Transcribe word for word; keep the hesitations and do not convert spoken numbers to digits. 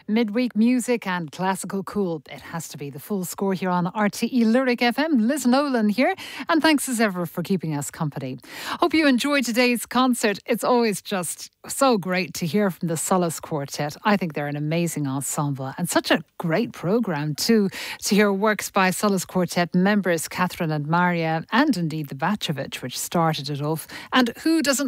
Midweek music and classical cool. It has to be the full score here on R T E Lyric F M. Liz Nolan here, and thanks as ever for keeping us company. Hope you enjoyed today's concert. It's always just so great to hear from the Solace Quartet. I think they're an amazing ensemble and such a great programme too, to hear works by Solace Quartet members Catherine and Maria, and indeed the Batrovich, which started it off. And who doesn't